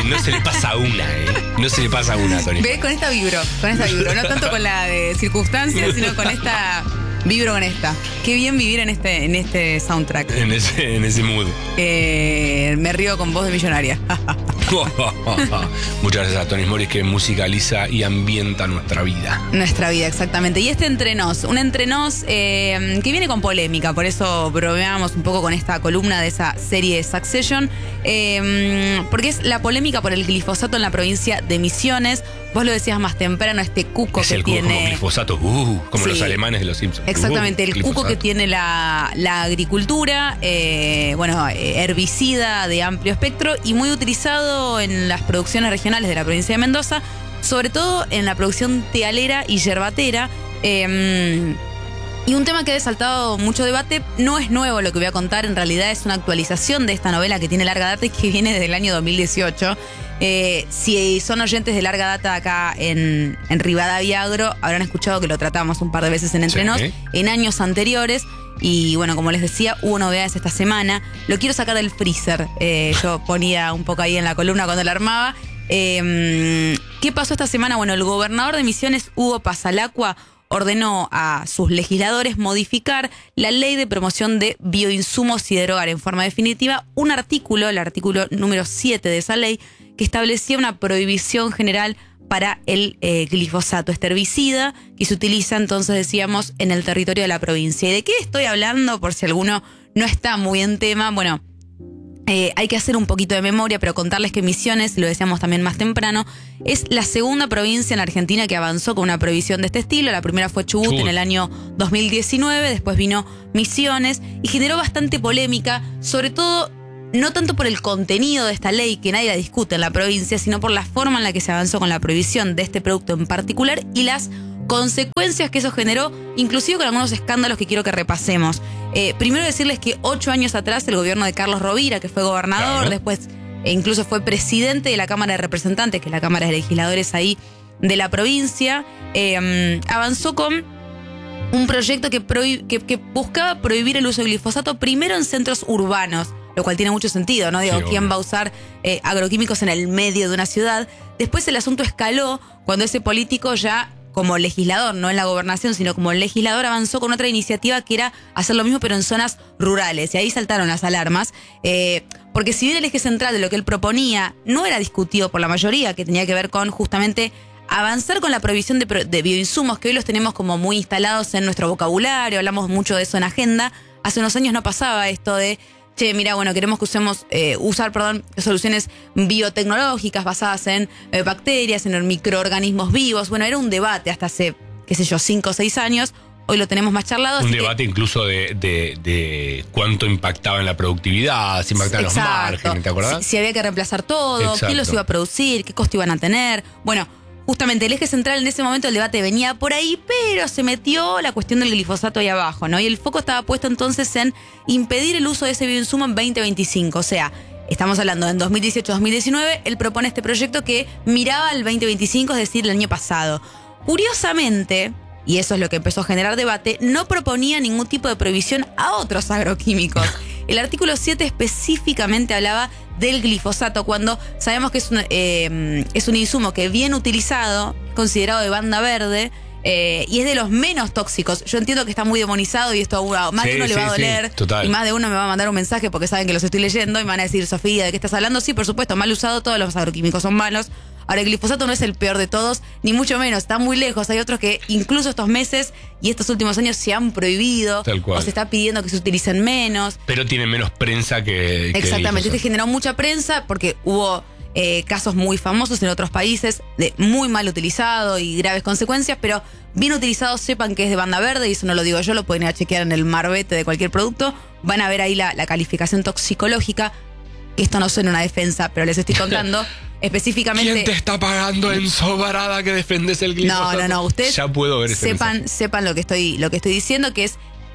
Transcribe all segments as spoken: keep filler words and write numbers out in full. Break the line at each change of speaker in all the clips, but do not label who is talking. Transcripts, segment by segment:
no se le pasa una, ¿eh? No se le pasa una, Tony.
¿Ves? Con esta vibro, con esta vibro. No tanto con la de circunstancias, sino con esta vibro con esta. Qué bien vivir en este, en este soundtrack.
En ese, en ese mood.
Eh, me río con voz de millonaria.
Muchas gracias a Tony Morris, que musicaliza y ambienta nuestra vida.
Nuestra vida, exactamente. Y este Entre Nos, un Entre Nos eh, que viene con polémica, por eso bromeamos un poco con esta columna de esa serie Succession, eh, porque es la polémica por el glifosato en la provincia de Misiones. Vos lo decías más temprano, este cuco
es
que
el cuco
tiene...
como glifosato, uh, como
Sí.
los alemanes de los Simpsons.
Exactamente,
Uh,
el
glifosato.
cuco que tiene la, la agricultura, eh, bueno, eh, herbicida de amplio espectro y muy utilizado en las producciones regionales de la provincia de Mendoza, sobre todo en la producción tealera y yerbatera. Eh, y un tema que ha desatado mucho debate, no es nuevo lo que voy a contar, en realidad es una actualización de esta novela que tiene larga data y que viene desde el año dos mil dieciocho. Eh, si son oyentes de larga data acá en, en Rivadavia Agro, habrán escuchado que lo tratamos un par de veces en Entre Nos,
Sí.
en años anteriores. Y bueno, como les decía, hubo novedades esta semana. Lo quiero sacar del freezer. Eh, yo ponía un poco ahí en la columna cuando la armaba. Eh, ¿Qué pasó esta semana? Bueno, el gobernador de Misiones, Hugo Pasalacqua, ordenó a sus legisladores modificar la ley de promoción de bioinsumos y derogar en forma definitiva un artículo, el artículo número siete de esa ley, que establecía una prohibición general para el eh, glifosato, este herbicida que se utiliza entonces, decíamos, en el territorio de la provincia. ¿Y de qué estoy hablando? Por si alguno no está muy en tema, bueno, eh, hay que hacer un poquito de memoria, pero contarles que Misiones, lo decíamos también más temprano, es la segunda provincia en Argentina que avanzó con una prohibición de este estilo. La primera fue Chubut,
Chubut.
en el año dos mil diecinueve, después vino Misiones y generó bastante polémica, sobre todo no tanto por el contenido de esta ley, que nadie la discute en la provincia, sino por la forma en la que se avanzó con la prohibición de este producto en particular y las consecuencias que eso generó, inclusive con algunos escándalos que quiero que repasemos. Eh, primero decirles que ocho años atrás el gobierno de Carlos Rovira, que fue gobernador,
Claro.
después e incluso fue presidente de la Cámara de Representantes, que es la Cámara de Legisladores ahí de la provincia, eh, avanzó con un proyecto que, prohib- que, que buscaba prohibir el uso de glifosato primero en centros urbanos, lo cual tiene mucho sentido, ¿no? Digo,
Sí,
¿quién
obvio.
va a usar eh, agroquímicos en el medio de una ciudad? Después el asunto escaló cuando ese político ya, como legislador, no en la gobernación, sino como legislador, avanzó con otra iniciativa que era hacer lo mismo pero en zonas rurales. Y ahí saltaron las alarmas, eh, porque si bien el eje central de lo que él proponía no era discutido por la mayoría, que tenía que ver con justamente avanzar con la prohibición de, pro- de bioinsumos, que hoy los tenemos como muy instalados en nuestro vocabulario, hablamos mucho de eso en agenda. Hace unos años no pasaba esto de, che, mira, bueno, queremos que usemos, eh, usar, perdón, soluciones biotecnológicas basadas en eh, bacterias, en microorganismos vivos. Bueno, era un debate hasta hace, qué sé yo, cinco o seis años. Hoy lo tenemos más charlado.
Un
así
debate
que,
incluso de, de, de cuánto impactaba en la productividad, si impactaba en los
exacto.
márgenes, ¿te acordás?
Si, si había que reemplazar todo,
Exacto.
quién los iba a producir, qué costo iban a tener. Bueno, justamente el eje central en ese momento del debate venía por ahí, pero se metió la cuestión del glifosato ahí abajo, ¿no? Y el foco estaba puesto entonces en impedir el uso de ese bioinsumo en veinte veinticinco. O sea, estamos hablando en dos mil dieciocho dos mil diecinueve, él propone este proyecto que miraba al veinte veinticinco, es decir, el año pasado. Curiosamente, y eso es lo que empezó a generar debate, no proponía ningún tipo de prohibición a otros agroquímicos. El artículo siete específicamente hablaba del glifosato, cuando sabemos que es un, eh, es un insumo que bien utilizado, es considerado de banda verde, eh, y es de los menos tóxicos. Yo entiendo que está muy demonizado y esto a más
Sí,
de uno le
sí,
va a
sí,
doler,
total.
y más de uno me va a mandar un mensaje porque saben que los estoy leyendo y me van a decir, Sofía, ¿de qué estás hablando? Sí, por supuesto, mal usado, todos los agroquímicos son malos. Ahora, el glifosato no es el peor de todos, ni mucho menos, está muy lejos. Hay otros que incluso estos meses y estos últimos años se han prohibido,
Tal cual.
o se está pidiendo que se utilicen menos.
Pero tiene menos prensa que... que
Exactamente,
el
este generó mucha prensa porque hubo eh, casos muy famosos en otros países de muy mal utilizado y graves consecuencias, pero bien utilizado, sepan que es de banda verde, y eso no lo digo yo, lo pueden ir a chequear en el marbete de cualquier producto, van a ver ahí la, la calificación toxicológica. Esto no suena una defensa, pero les estoy contando específicamente.
¿Quién te está pagando en sobrada que defendes el glifosato?
No, no, no, ustedes
ya puedo ver ese
sepan,
mensaje.
sepan lo que estoy, lo que estoy diciendo, que es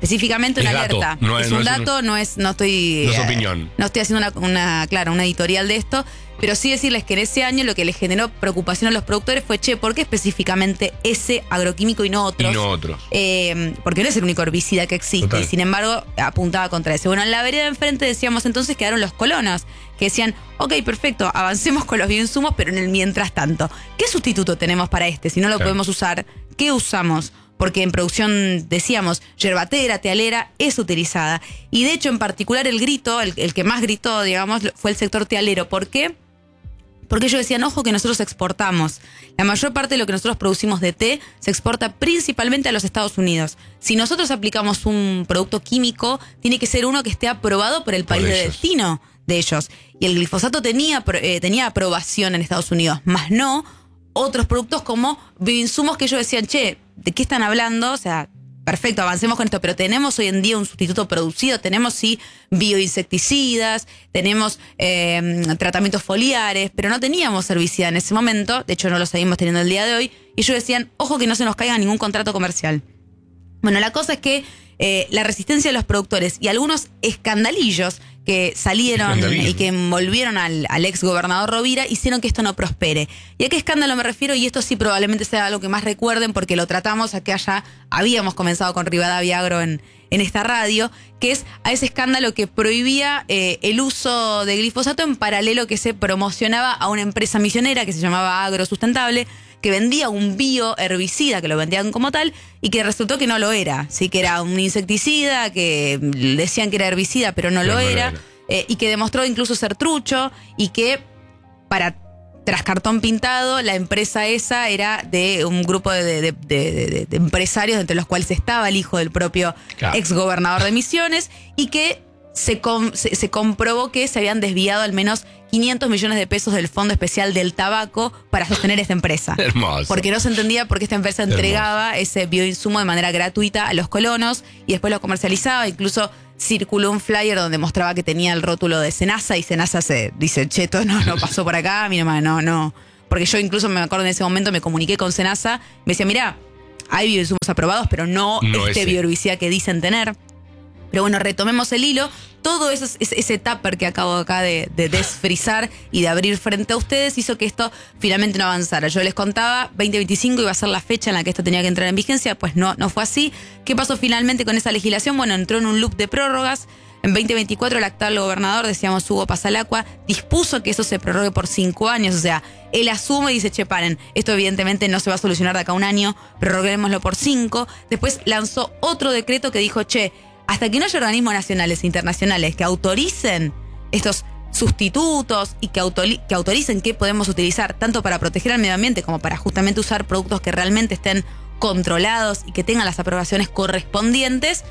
específicamente una
Es dato,
alerta.
no
es,
es-
un
no es
dato,
un-
no es, no estoy.
no es
eh,
opinión.
No estoy haciendo una, una, claro, una editorial de esto, pero sí decirles que en ese año lo que les generó preocupación a los productores fue, che, ¿por qué específicamente ese agroquímico y no otros?
Y no otros.
Eh, porque no es el único herbicida que existe,
Total.
y sin embargo apuntaba contra eso. Bueno, en la vereda de enfrente decíamos entonces quedaron los colonos, que decían, ok, perfecto, avancemos con los bioinsumos, pero en el mientras tanto, ¿qué sustituto tenemos para este? Si no lo
Claro.
podemos usar, ¿qué usamos? Porque en producción, decíamos, yerbatera, tealera, es utilizada. Y de hecho, en particular, el grito, el, el que más gritó, digamos, fue el sector tealero. ¿Por qué? Porque ellos decían, ojo, que nosotros exportamos. La mayor parte de lo que nosotros producimos de té se exporta principalmente a los Estados Unidos. Si nosotros aplicamos un producto químico, tiene que ser uno que esté aprobado por el
Por
país de
ellos.
destino de ellos. Y el glifosato tenía, pro- eh, tenía aprobación en Estados Unidos, más no otros productos como bioinsumos que ellos decían, che, ¿de qué están hablando? O sea, perfecto, avancemos con esto, pero tenemos hoy en día un sustituto producido, tenemos sí bioinsecticidas, tenemos eh, tratamientos foliares, pero no teníamos herbicida en ese momento, de hecho no lo seguimos teniendo el día de hoy, y ellos decían, ojo que no se nos caiga ningún contrato comercial. Bueno, la cosa es que eh, la resistencia de los productores y algunos escandalillos que salieron
Escandalismo.
y que envolvieron al, al ex gobernador Rovira hicieron que esto no prospere. ¿Y a qué escándalo me refiero? Y esto sí probablemente sea algo que más recuerden porque lo tratamos a que allá habíamos comenzado con Rivadavia Agro en, en esta radio, que es a ese escándalo que prohibía eh, el uso de glifosato en paralelo que se promocionaba a una empresa misionera que se llamaba Agro Sustentable, que vendía un bioherbicida, que lo vendían como tal, y que resultó que no lo era, sí, que era un insecticida, que decían que era herbicida, pero no
Pero
lo
no lo
era,
era.
eh, y que demostró incluso ser trucho, y que para tras cartón pintado, la empresa esa era de un grupo de, de, de, de, de- de empresarios, entre los cuales estaba el hijo del propio
Claro.
ex gobernador de Misiones, y que se, com- se, se comprobó que se habían desviado al menos quinientos millones de pesos del Fondo Especial del Tabaco para sostener esta empresa.
Hermoso.
Porque no se entendía por qué esta empresa
Hermoso.
entregaba ese bioinsumo de manera gratuita a los colonos y después lo comercializaba. Incluso circuló un flyer donde mostraba que tenía el rótulo de Senasa y Senasa se dice, che, esto no, no pasó por acá, mira, ma, no, no. Porque yo incluso me acuerdo en ese momento, me comuniqué con Senasa, me decía, mira, hay bioinsumos aprobados, pero no,
No
este
ese.
bioherbicida que dicen tener. Pero bueno, retomemos el hilo. Todo eso, ese, ese tupper que acabo acá de, de desfrizar y de abrir frente a ustedes hizo que esto finalmente no avanzara. Yo les contaba, veinte veinticinco iba a ser la fecha en la que esto tenía que entrar en vigencia, pues no, no fue así. ¿Qué pasó finalmente con esa legislación? Bueno, entró en un loop de prórrogas. En veinte veinticuatro el actual gobernador, decíamos Hugo Pasalacqua, dispuso que eso se prorrogue por cinco años. O sea, él asume y dice, che, paren, esto evidentemente no se va a solucionar de acá a un año, prorroguémoslo por cinco. Después lanzó otro decreto que dijo, che, hasta que no haya organismos nacionales e internacionales que autoricen estos sustitutos y que, autori- que autoricen qué podemos utilizar tanto para proteger al medio ambiente como para justamente usar productos que realmente estén controlados y que tengan las aprobaciones correspondientes,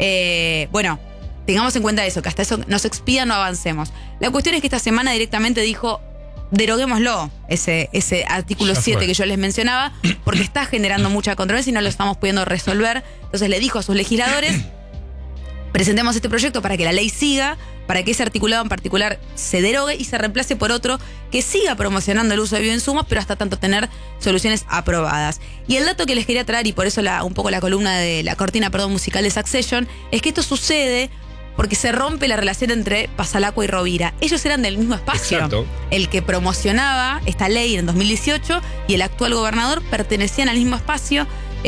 eh, bueno, tengamos en cuenta eso, que hasta eso nos expida, no avancemos. La cuestión es que esta semana directamente dijo, deroguémoslo, ese, ese artículo
Ya
siete
fue.
que yo les mencionaba, porque está generando mucha controversia y no lo estamos pudiendo resolver. Entonces le dijo a sus legisladores, presentemos este proyecto para que la ley siga, para que ese articulado en particular se derogue y se reemplace por otro que siga promocionando el uso de bioinsumos, pero hasta tanto tener soluciones aprobadas. Y el dato que les quería traer, y por eso la, un poco la columna de la cortina, perdón, musical de Succession, es que esto sucede porque se rompe la relación entre Pasalacqua y Rovira. Ellos eran del mismo espacio.
Exacto.
El que promocionaba esta ley en dos mil dieciocho y el actual gobernador pertenecían al mismo espacio.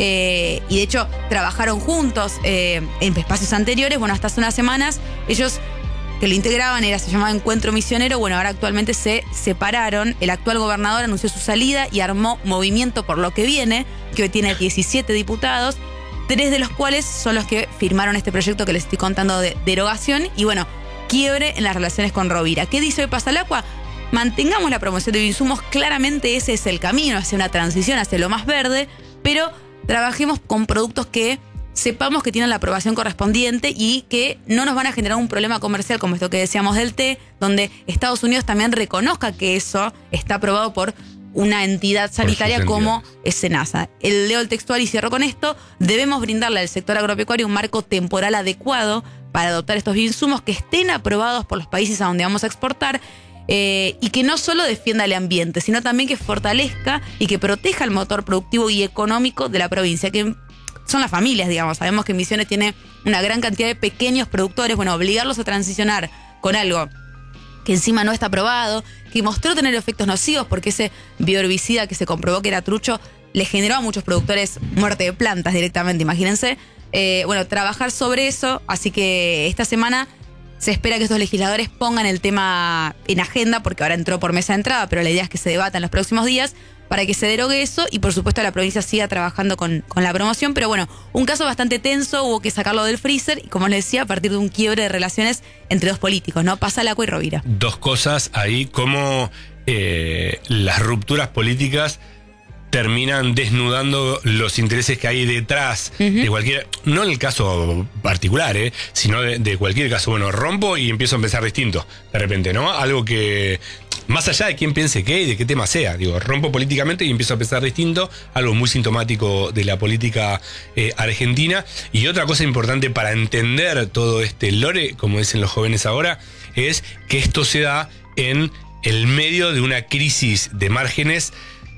Eh, y de hecho trabajaron juntos eh, en espacios anteriores. Bueno, hasta hace unas semanas ellos que lo integraban era, se llamaba Encuentro Misionero. Bueno, ahora actualmente se separaron. El actual gobernador anunció su salida y armó Movimiento por lo que viene, que hoy tiene diecisiete diputados, tres de los cuales son los que firmaron este proyecto que les estoy contando de derogación y bueno, quiebre en las relaciones con Rovira. ¿Qué dice hoy Pasalacqua? Mantengamos la promoción de bioinsumos, claramente ese es el camino hacia una transición, hacia lo más verde, pero trabajemos con productos que sepamos que tienen la aprobación correspondiente y que no nos van a generar un problema comercial como esto que decíamos del té, donde Estados Unidos también reconozca que eso está aprobado por una entidad sanitaria
sus
como
entidades.
es Senasa. El, leo el textual y cierro con esto. Debemos brindarle al sector agropecuario un marco temporal adecuado para adoptar estos bioinsumos que estén aprobados por los países a donde vamos a exportar, Eh, y que no solo defienda el ambiente, sino también que fortalezca y que proteja el motor productivo y económico de la provincia, que son las familias, digamos. Sabemos que Misiones tiene una gran cantidad de pequeños productores. Bueno, obligarlos a transicionar con algo que encima no está aprobado, que mostró tener efectos nocivos porque ese bioherbicida que se comprobó que era trucho le generó a muchos productores muerte de plantas directamente, imagínense. Eh, bueno, trabajar sobre eso, así que esta semana se espera que estos legisladores pongan el tema en agenda, porque ahora entró por mesa de entrada, pero la idea es que se debata en los próximos días para que se derogue eso y por supuesto la provincia siga trabajando con, con la promoción. Pero bueno, un caso bastante tenso, hubo que sacarlo del freezer y como les decía, a partir de un quiebre de relaciones entre dos políticos, ¿no? Pasalacqua y Rovira.
Dos cosas ahí, como eh, las rupturas políticas terminan desnudando los intereses que hay detrás uh-huh. de cualquier, no en el caso particular, eh, sino de, de cualquier caso. Bueno, rompo y empiezo a empezar distinto, de repente, ¿no? Algo que, más allá de quién piense qué y de qué tema sea, digo, rompo políticamente y empiezo a pensar distinto, algo muy sintomático de la política eh, argentina. Y otra cosa importante para entender todo este lore, como dicen los jóvenes ahora, es que esto se da en el medio de una crisis de márgenes.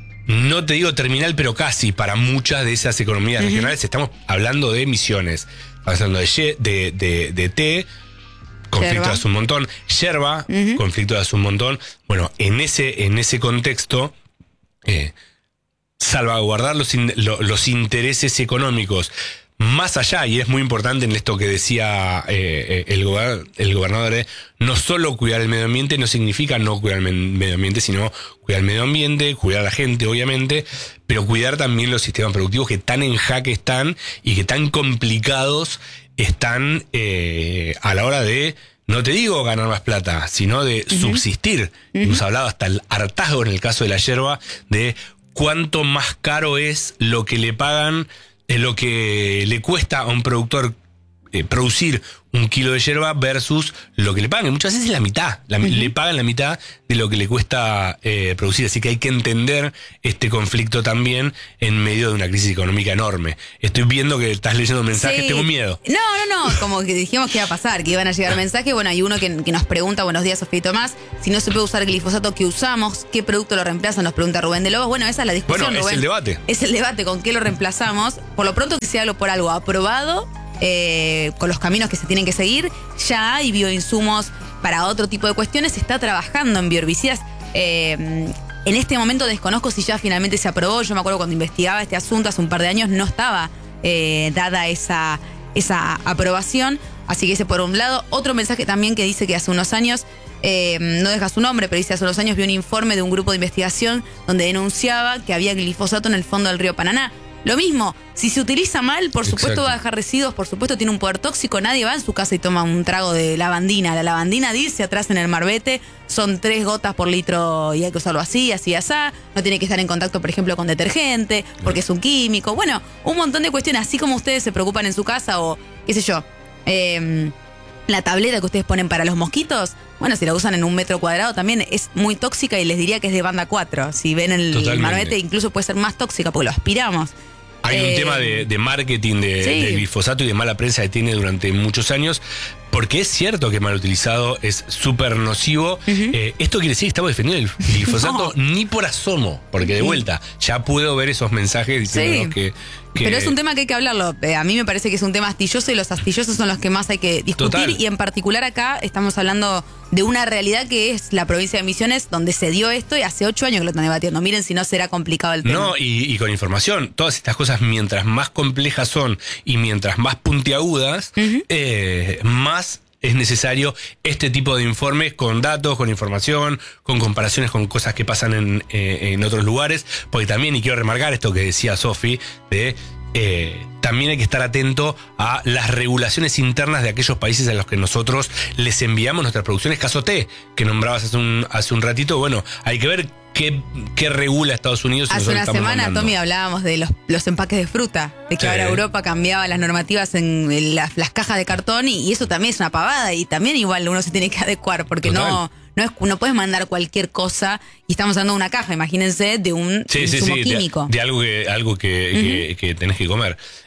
No te digo terminal, pero casi para muchas de esas economías uh-huh. regionales. Estamos hablando de Misiones, hablando de, ye, de, de, de té, conflicto yerba. de hace un montón, yerba, uh-huh. conflicto de hace un montón. Bueno, en ese, en ese contexto, eh, salvaguardar los, in, lo, los intereses económicos más allá, y es muy importante en esto que decía eh, el, gober, el gobernador, de no solo cuidar el medio ambiente no significa no cuidar el medio ambiente, sino cuidar el medio ambiente, cuidar a la gente, obviamente, pero cuidar también los sistemas productivos que tan en jaque están y que tan complicados están eh, a la hora de, no te digo ganar más plata, sino de uh-huh. subsistir. Uh-huh. Hemos hablado hasta el hartazgo en el caso de la yerba de cuánto más caro es lo que le pagan, es lo que le cuesta a un productor eh, producir un kilo de yerba versus lo que le pagan. Muchas veces es la mitad, la, uh-huh. le pagan la mitad de lo que le cuesta eh, producir. Así que hay que entender este conflicto también en medio de una crisis económica enorme. Estoy viendo que estás leyendo mensajes, sí. Tengo miedo.
No, no, no, como que dijimos que iba a pasar, que iban a llegar mensajes. Bueno, hay uno que, que nos pregunta, buenos días, Sofía y Tomás, si no se puede usar glifosato, ¿qué usamos? ¿Qué producto lo reemplazan? Nos pregunta Rubén de Lobos. Bueno, esa es la discusión,
Bueno, es
Rubén.
el debate.
Es el debate, ¿con qué lo reemplazamos? Por lo pronto que sea por algo aprobado, Eh, con los caminos que se tienen que seguir. Ya hay bioinsumos para otro tipo de cuestiones. Se está trabajando en bioherbicidas. Eh, en este momento desconozco si ya finalmente se aprobó. Yo me acuerdo cuando investigaba este asunto hace un par de años, no estaba eh, dada esa, esa aprobación. Así que ese por un lado. Otro mensaje también que dice que hace unos años, eh, no deja su nombre, pero dice hace unos años vi un informe de un grupo de investigación donde denunciaba que había glifosato en el fondo del río Paraná. Lo mismo, si se utiliza mal, por supuesto Exacto. va a dejar residuos, por supuesto tiene un poder tóxico, nadie va en su casa y toma un trago de lavandina. La lavandina dice atrás en el marbete, son tres gotas por litro y hay que usarlo así, así, así. No tiene que estar en contacto, por ejemplo, con detergente, porque es un químico. Bueno, un montón de cuestiones, así como ustedes se preocupan en su casa o, qué sé yo, eh, la tableta que ustedes ponen para los mosquitos, bueno, si la usan en un metro cuadrado también es muy tóxica y les diría que es de banda cuatro. Si ven el Totalmente. marbete, incluso puede ser más tóxica porque lo aspiramos.
Hay
eh,
un tema de, de marketing de, sí. de glifosato y de mala prensa que tiene durante muchos años, porque es cierto que mal utilizado es súper nocivo. Uh-huh. Eh, esto quiere decir que estamos defendiendo el glifosato no. ni por asomo, porque de vuelta ya puedo ver esos mensajes diciendo sí. que, que...
Pero es un tema que hay que hablarlo. Eh, a mí me parece que es un tema astilloso y los astillosos son los que más hay que discutir. Total. Y en particular acá estamos hablando de una realidad que es la provincia de Misiones, donde se dio esto y hace ocho años que lo están debatiendo. Miren si no será complicado el tema.
No, y, y con información. Todas estas cosas, mientras más complejas son y mientras más puntiagudas, uh-huh. eh, más es necesario este tipo de informes con datos, con información, con comparaciones con cosas que pasan en, eh, en otros lugares. Porque también, y quiero remarcar esto que decía Sofi, de... Eh, también hay que estar atento a las regulaciones internas de aquellos países a los que nosotros les enviamos nuestras producciones. Caso té, que nombrabas hace un, hace un ratito. Bueno, hay que ver qué, qué regula Estados Unidos.
Hace una semana, mandando. Tommy, hablábamos de los, los empaques de fruta, de que sí. ahora Europa cambiaba las normativas en, en las, las cajas de cartón y, y eso también es una pavada y también igual uno se tiene que adecuar porque Total. no... No, es, no puedes mandar cualquier cosa y estamos hablando de una caja, imagínense, de un
sí,
insumo
sí, sí,
químico.
De, de algo que, algo que, uh-huh. que, que tenés que comer.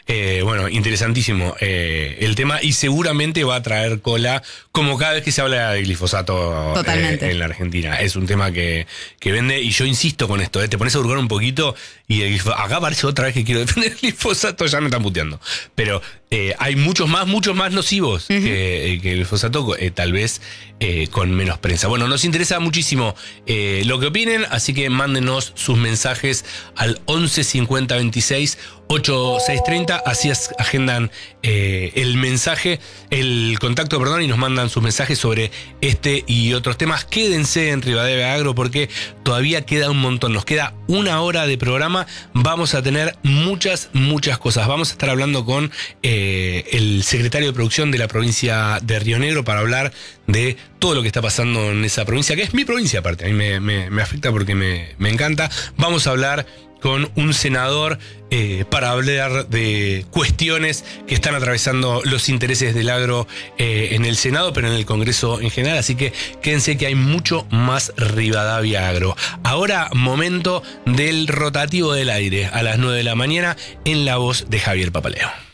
Eh, bueno, interesantísimo eh, el tema y seguramente va a traer cola como cada vez que se habla de glifosato eh, en la Argentina. Es un tema que, que vende y yo insisto con esto, eh, te pones a hurgar un poquito y el glifosato, acá parece otra vez que quiero defender el glifosato, ya me están puteando. Pero eh, hay muchos más, muchos más nocivos uh-huh. que, que el glifosato, eh, tal vez eh, con menos prensa. Bueno, nos interesa muchísimo eh, lo que opinen, así que mándenos sus mensajes al once cincuenta veintiséis ochenta y seis treinta, así agendan eh, el mensaje, el contacto, perdón, y nos mandan sus mensajes sobre este y otros temas. Quédense en Rivadavia Agro porque todavía queda un montón, nos queda una hora de programa, vamos a tener muchas, muchas cosas. Vamos a estar hablando con eh, el secretario de producción de la provincia de Río Negro para hablar de todo lo que está pasando en esa provincia, que es mi provincia aparte, a mí me, me, me afecta porque me, me encanta. Vamos a hablar con un senador eh, para hablar de cuestiones que están atravesando los intereses del agro eh, en el Senado, pero en el Congreso en general. Así que quédense que hay mucho más Rivadavia Agro. Ahora, momento del rotativo del aire a las nueve de la mañana en la voz de Javier Papaleo.